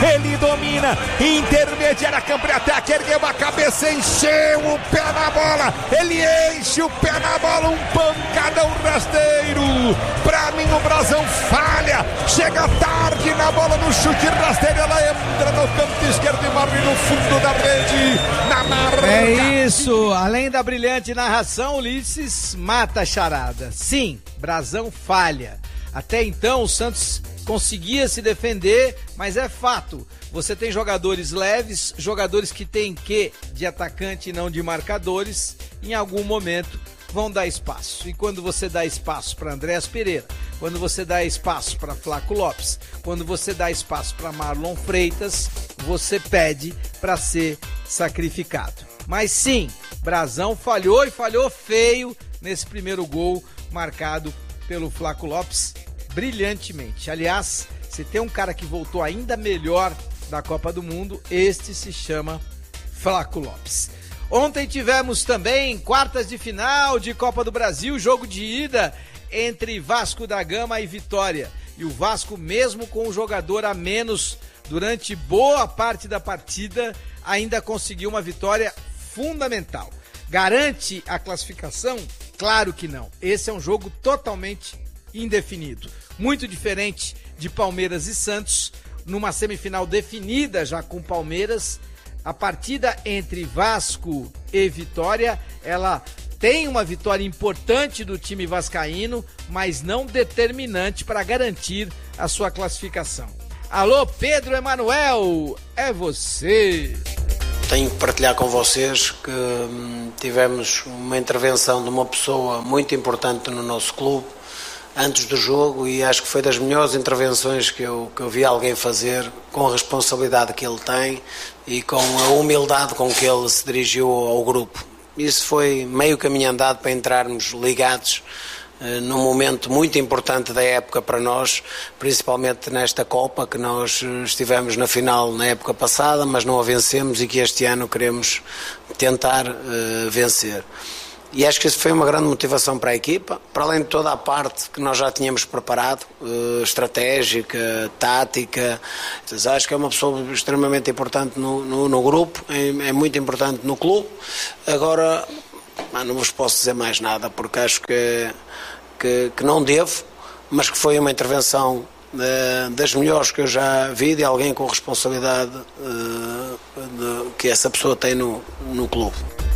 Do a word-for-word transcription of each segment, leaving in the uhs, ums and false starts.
ele domina, intermediária, campo de ataque, ergueu a cabeça, encheu o pé na bola, ele enche o pé na bola, um pancadão rasteiro. Pra mim o Brasão falha, chega tarde na bola, no chute rasteiro, ela entra no canto esquerdo e morre no fundo da rede, na marca. É isso, além da brilhante narração, Ulisses mata a charada. Sim, Brasão falha. Até então o Santos conseguia se defender, mas é fato, você tem jogadores leves, jogadores que têm quê de atacante e não de marcadores, em algum momento vão dar espaço. E quando você dá espaço para Andréas Pereira, quando você dá espaço para Flaco Lopes, quando você dá espaço para Marlon Freitas, você pede para ser sacrificado. Mas sim, Brasão falhou e falhou feio nesse primeiro gol marcado pelo Flaco Lopes brilhantemente. Aliás, se tem um cara que voltou ainda melhor da Copa do Mundo, este se chama Flaco Lopes. Ontem tivemos também quartas de final de Copa do Brasil, jogo de ida entre Vasco da Gama e Vitória. E o Vasco, mesmo com um jogador a menos durante boa parte da partida, ainda conseguiu uma vitória fundamental. Garante a classificação? Claro que não. Esse é um jogo totalmente indefinido. Muito diferente de Palmeiras e Santos, numa semifinal definida já com Palmeiras. A partida entre Vasco e Vitória, ela tem uma vitória importante do time vascaíno, mas não determinante para garantir a sua classificação. Alô, Pedro Emanuel, é você. Tenho que partilhar com vocês que hum, tivemos uma intervenção de uma pessoa muito importante no nosso clube antes do jogo, e acho que foi das melhores intervenções que eu, que eu vi alguém fazer, com a responsabilidade que ele tem e com a humildade com que ele se dirigiu ao grupo. Isso foi meio caminho andado para entrarmos ligados uh, num momento muito importante da época para nós, principalmente nesta Copa, que nós estivemos na final na época passada, mas não a vencemos e que este ano queremos tentar uh, vencer. E acho que isso foi uma grande motivação para a equipa, para além de toda a parte que nós já tínhamos preparado, uh, estratégica, tática. Então, acho que é uma pessoa extremamente importante no, no, no grupo, é, é muito importante no clube. Agora, não vos posso dizer mais nada, porque acho que, que, que não devo, mas que foi uma intervenção uh, das melhores que eu já vi, de alguém com responsabilidade uh, de, que essa pessoa tem no, no clube.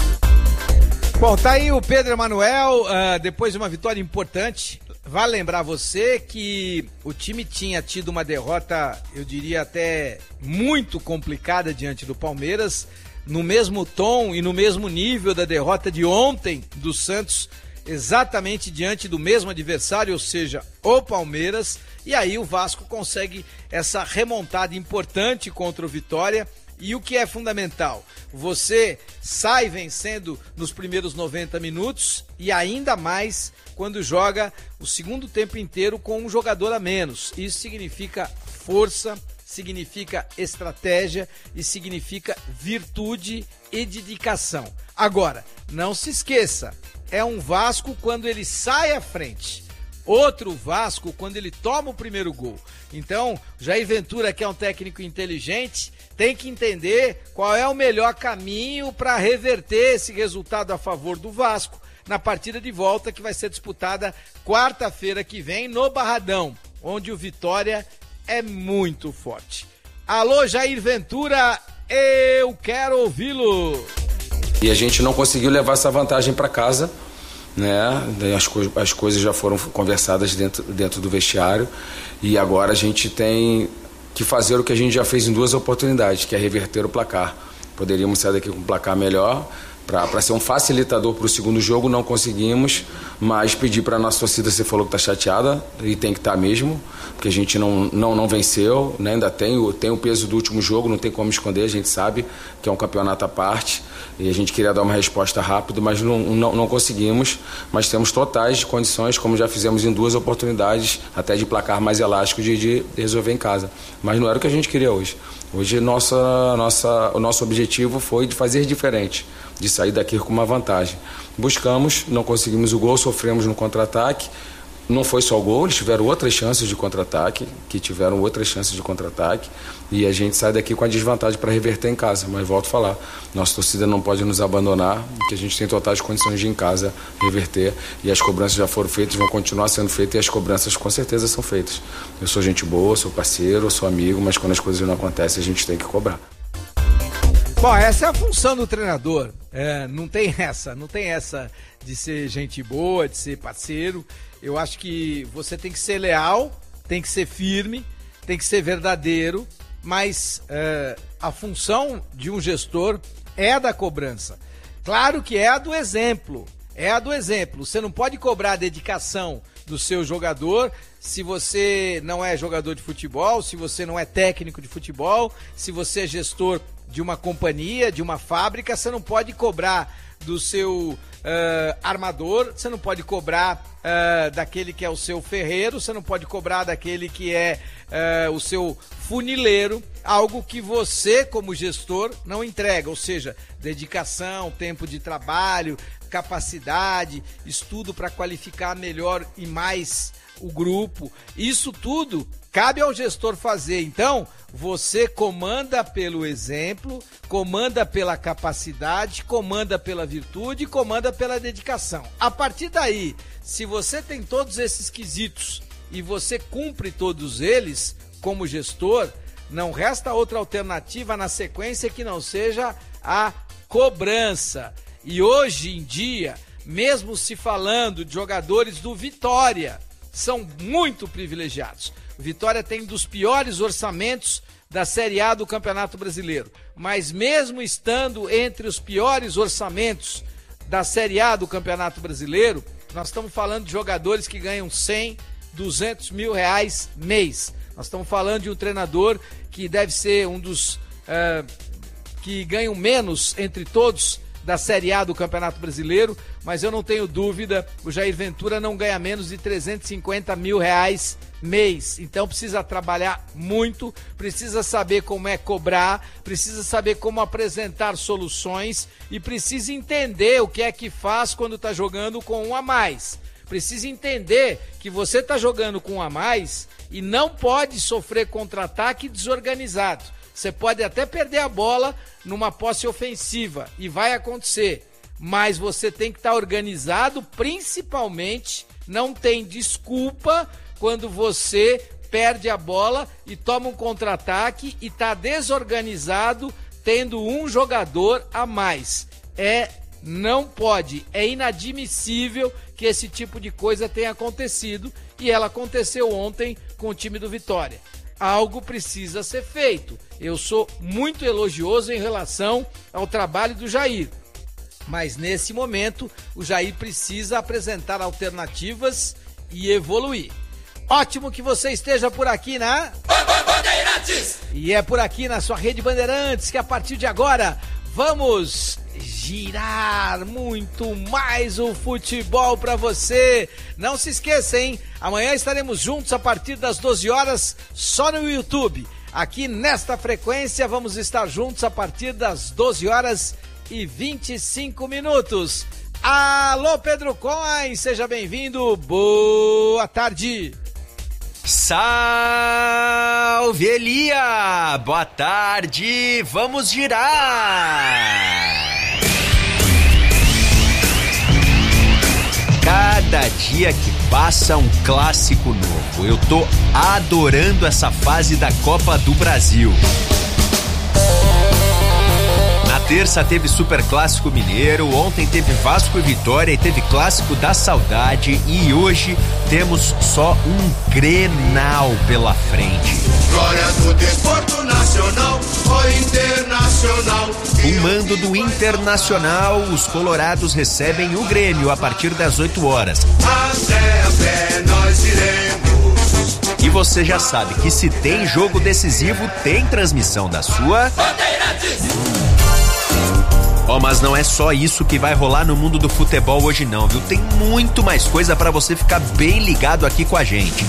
Bom, tá aí o Pedro Emanuel, uh, depois de uma vitória importante. Vale lembrar você que o time tinha tido uma derrota, eu diria até muito complicada diante do Palmeiras, no mesmo tom e no mesmo nível da derrota de ontem do Santos, exatamente diante do mesmo adversário, ou seja, o Palmeiras. E aí o Vasco consegue essa remontada importante contra o Vitória. E o que é fundamental? Você sai vencendo nos primeiros noventa minutos e ainda mais quando joga o segundo tempo inteiro com um jogador a menos. Isso significa força, significa estratégia e significa virtude e dedicação. Agora, não se esqueça, é um Vasco quando ele sai à frente. Outro Vasco quando ele toma o primeiro gol. Então, Jair Ventura, que é um técnico inteligente, tem que entender qual é o melhor caminho para reverter esse resultado a favor do Vasco na partida de volta, que vai ser disputada quarta-feira que vem no Barradão, onde o Vitória é muito forte. Alô, Jair Ventura, eu quero ouvi-lo. E a gente não conseguiu levar essa vantagem para casa, né? As, co- as coisas já foram conversadas dentro, dentro do vestiário, e agora a gente tem que fazer o que a gente já fez em duas oportunidades, que é reverter o placar. Poderíamos sair daqui com um placar melhor, para ser um facilitador para o segundo jogo, não conseguimos, mas pedir para a nossa torcida, você falou que está chateada, e tem que estar tá mesmo, porque a gente não, não, não venceu, né? Ainda tem o, tem o peso do último jogo, não tem como esconder, a gente sabe que é um campeonato à parte, e a gente queria dar uma resposta rápida, mas não, não, não conseguimos, mas temos totais condições, como já fizemos em duas oportunidades, até de placar mais elástico, de, de resolver em casa, mas não era o que a gente queria hoje. Hoje nossa, nossa, o nosso objetivo foi de fazer diferente, de sair daqui com uma vantagem. Buscamos, não conseguimos o gol, sofremos no contra-ataque, não foi só o gol, eles tiveram outras chances de contra-ataque, que tiveram outras chances de contra-ataque, e a gente sai daqui com a desvantagem para reverter em casa. Mas volto a falar, nossa torcida não pode nos abandonar, que a gente tem totais condições de em casa reverter, e as cobranças já foram feitas, vão continuar sendo feitas, e as cobranças com certeza são feitas. Eu sou gente boa, sou parceiro, sou amigo, mas quando as coisas não acontecem a gente tem que cobrar. Bom, essa é a função do treinador, é, não tem essa, não tem essa de ser gente boa, de ser parceiro. Eu acho que você tem que ser leal, tem que ser firme, tem que ser verdadeiro, mas é, a função de um gestor é a da cobrança. Claro que é a do exemplo, é a do exemplo. Você não pode cobrar a dedicação do seu jogador se você não é jogador de futebol, se você não é técnico de futebol, se você é gestor de uma companhia, de uma fábrica, você não pode cobrar do seu uh, armador, você não pode cobrar uh, daquele que é o seu ferreiro, você não pode cobrar daquele que é uh, o seu funileiro, algo que você, como gestor, não entrega, ou seja, dedicação, tempo de trabalho, capacidade, estudo para qualificar melhor e mais o grupo. Isso tudo cabe ao gestor fazer. Então, você comanda pelo exemplo, comanda pela capacidade, comanda pela virtude, comanda pela dedicação. A partir daí, se você tem todos esses quesitos e você cumpre todos eles como gestor, não resta outra alternativa na sequência que não seja a cobrança. E hoje em dia, mesmo se falando de jogadores do Vitória, são muito privilegiados. O Vitória tem um dos piores orçamentos da Série A do Campeonato Brasileiro. Mas mesmo estando entre os piores orçamentos da Série A do Campeonato Brasileiro, nós estamos falando de jogadores que ganham cem, duzentos mil reais mês. Nós estamos falando de um treinador que deve ser um dos uh, que ganham menos entre todos da Série A do Campeonato Brasileiro, mas eu não tenho dúvida, o Jair Ventura não ganha menos de trezentos e cinquenta mil reais mês, então precisa trabalhar muito, precisa saber como é cobrar, precisa saber como apresentar soluções e precisa entender o que é que faz quando está jogando com um a mais. Precisa entender que você está jogando com um a mais e não pode sofrer contra-ataque desorganizado. Você pode até perder a bola numa posse ofensiva, e vai acontecer, mas você tem que estar organizado, principalmente, não tem desculpa quando você perde a bola e toma um contra-ataque e está desorganizado, tendo um jogador a mais. É, não pode, é inadmissível que esse tipo de coisa tenha acontecido, e ela aconteceu ontem com o time do Vitória. Algo precisa ser feito. Eu sou muito elogioso em relação ao trabalho do Jair, mas nesse momento o Jair precisa apresentar alternativas e evoluir. Ótimo que você esteja por aqui na Bandeirantes! E é por aqui na sua rede Bandeirantes que a partir de agora vamos girar muito mais o futebol para você. Não se esqueça, hein? Amanhã estaremos juntos a partir das doze horas só no YouTube. Aqui nesta frequência vamos estar juntos a partir das doze horas e vinte e cinco minutos. Alô, Pedro Coin, seja bem-vindo. Boa tarde. Salve, Elia! Boa tarde, vamos girar! Cada dia que passa um clássico novo. Eu tô adorando essa fase da Copa do Brasil. Na terça teve Super Clássico Mineiro, ontem teve Vasco e Vitória e teve Clássico da Saudade, e hoje temos só um Grenal pela frente. Glória do desporto nacional, ou internacional. O mando do Internacional, os colorados recebem o Grêmio a partir das oito horas. Até a pé nós iremos. E você já sabe que se tem jogo decisivo, tem transmissão da sua Bandeirantes. Oh, mas não é só isso que vai rolar no mundo do futebol hoje não, viu? Tem muito mais coisa pra você ficar bem ligado aqui com a gente.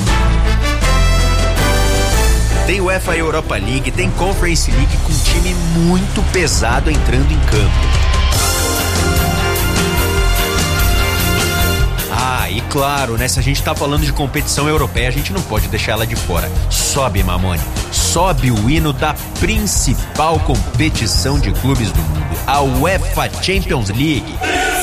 Tem UEFA Europa League, tem Conference League com um time muito pesado entrando em campo. Ah, e claro, né, se a gente tá falando de competição europeia, a gente não pode deixar ela de fora. Sobe, Mamone, sobe o hino da principal competição de clubes do mundo, a UEFA Champions League.